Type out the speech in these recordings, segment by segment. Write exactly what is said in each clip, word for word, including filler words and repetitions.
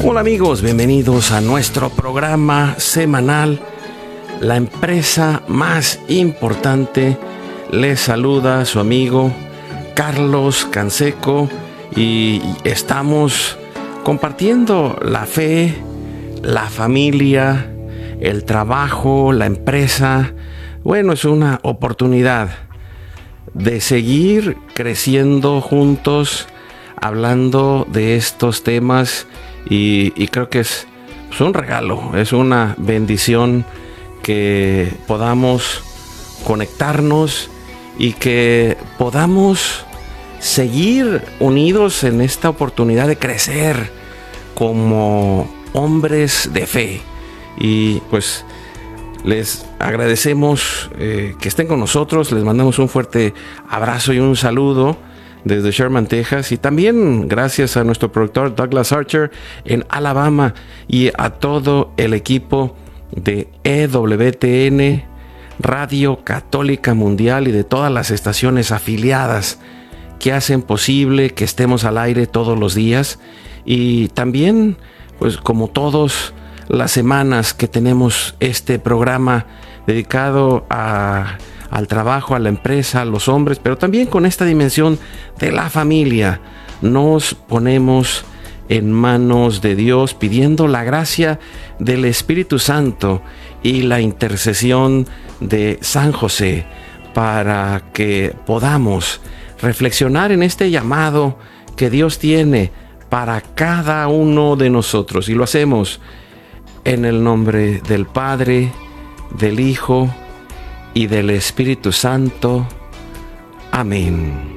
Hola amigos, bienvenidos a nuestro programa semanal, la empresa más importante. Les saluda su amigo Carlos Canseco y estamos compartiendo la fe, la familia, el trabajo, la empresa. Bueno, es una oportunidad de seguir creciendo juntos, hablando de estos temas y, y creo que es, es un regalo, es una bendición que podamos conectarnos y que podamos seguir unidos en esta oportunidad de crecer como hombres de fe. Y pues les agradecemos eh, que estén con nosotros, les mandamos un fuerte abrazo y un saludo desde Sherman, Texas, y también gracias a nuestro productor Douglas Archer en Alabama y a todo el equipo de E W T N, Radio Católica Mundial, y de todas las estaciones afiliadas que hacen posible que estemos al aire todos los días. Y también, pues como todas las semanas que tenemos este programa dedicado a al trabajo, a la empresa, a los hombres, pero también con esta dimensión de la familia, nos ponemos en manos de Dios pidiendo la gracia del Espíritu Santo y la intercesión de San José para que podamos reflexionar en este llamado que Dios tiene para cada uno de nosotros. Y lo hacemos en el nombre del Padre, del Hijo y del Espíritu Santo. Amén.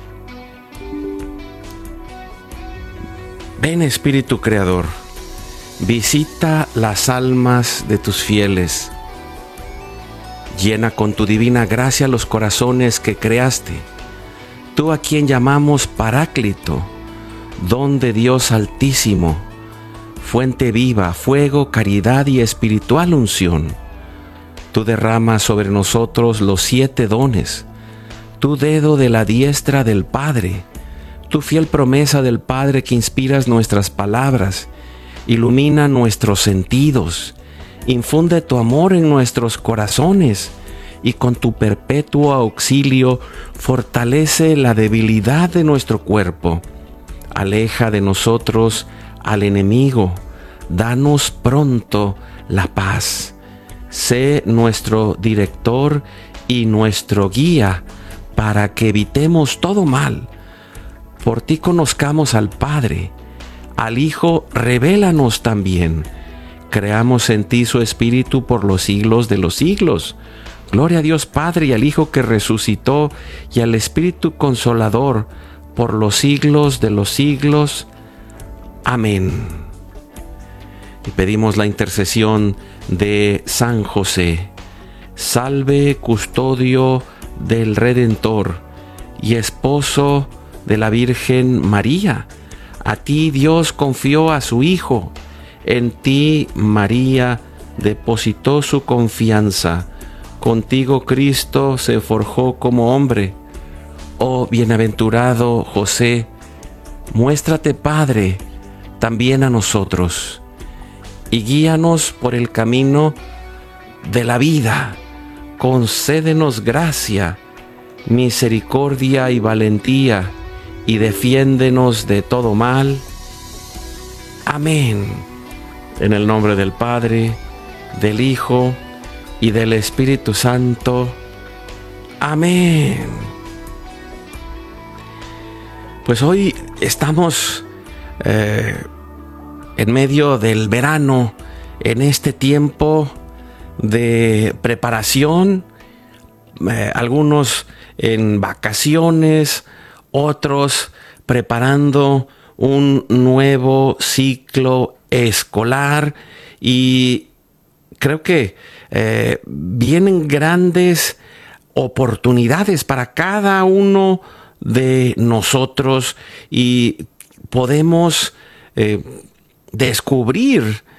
Ven, Espíritu Creador, visita las almas de tus fieles. Llena con tu divina gracia los corazones que creaste. Tú a quien llamamos Paráclito, don de Dios Altísimo, fuente viva, fuego, caridad y espiritual unción. Tú derramas sobre nosotros los siete dones, tu dedo de la diestra del Padre, tu fiel promesa del Padre que inspiras nuestras palabras, ilumina nuestros sentidos, infunde tu amor en nuestros corazones y con tu perpetuo auxilio fortalece la debilidad de nuestro cuerpo. Aleja de nosotros al enemigo, danos pronto la paz. Sé nuestro director y nuestro guía para que evitemos todo mal. Por ti conozcamos al Padre, al Hijo revélanos también. Creamos en ti su Espíritu por los siglos de los siglos. Gloria a Dios Padre y al Hijo que resucitó y al Espíritu Consolador por los siglos de los siglos. Amén. Y pedimos la intercesión de San José. Salve, custodio del Redentor y esposo de la Virgen María. A ti Dios confió a su Hijo. En ti María depositó su confianza. Contigo Cristo se forjó como hombre. Oh bienaventurado José, muéstrate Padre también a nosotros y guíanos por el camino de la vida. Concédenos gracia, misericordia y valentía, y defiéndenos de todo mal. Amén. En el nombre del Padre, del Hijo y del Espíritu Santo. Amén. Pues hoy estamos eh, en medio del verano, en este tiempo de preparación, eh, algunos en vacaciones, otros preparando un nuevo ciclo escolar, y creo que eh, vienen grandes oportunidades para cada uno de nosotros y podemos eh, descubrir